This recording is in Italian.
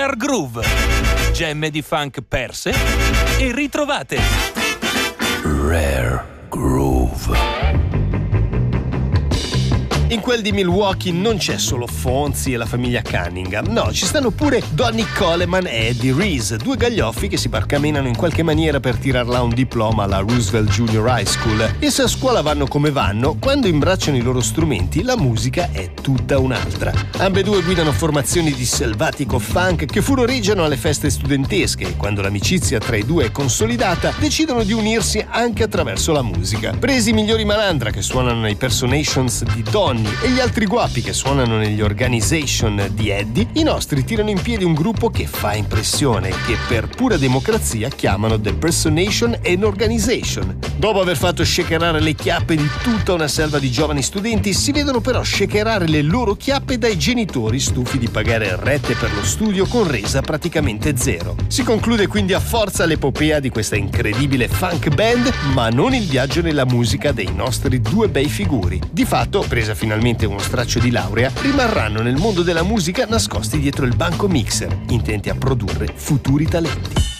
Rare Groove. Gemme di funk perse e ritrovate. Rare Groove. In quel di Milwaukee non c'è solo Fonzie e la famiglia Cunningham, no, ci stanno pure Donny Coleman e Eddie Reese, due gaglioffi che si barcamenano in qualche maniera per tirar là un diploma alla Roosevelt Junior High School. E se a scuola vanno come vanno, quando imbracciano i loro strumenti la musica è tutta un'altra. Ambedue guidano formazioni di selvatico funk che furoreggiano alle feste studentesche e quando l'amicizia tra i due è consolidata decidono di unirsi anche attraverso la musica. Presi i migliori malandra che suonano nei Personations di Donny e gli altri guapi che suonano negli Organization di Eddie, i nostri tirano in piedi un gruppo che fa impressione e che per pura democrazia chiamano The Personation and Organization. Dopo aver fatto shakerare le chiappe di tutta una selva di giovani studenti, si vedono però shakerare le loro chiappe dai genitori stufi di pagare rette per lo studio con resa praticamente zero. Si conclude quindi a forza l'epopea di questa incredibile funk band, ma non il viaggio nella musica dei nostri due bei figuri. Di fatto, presa finalmente uno straccio di laurea, rimarranno nel mondo della musica nascosti dietro il banco mixer, intenti a produrre futuri talenti.